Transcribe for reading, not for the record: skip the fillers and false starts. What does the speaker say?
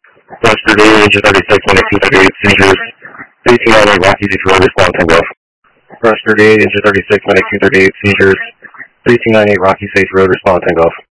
Buster D, Engine 36, 1938, seizures. 3298 Rocky Beach Road, response and go. Buster D, Engine 36, 1938, seizures. 3298 Rocky State Road, response and go.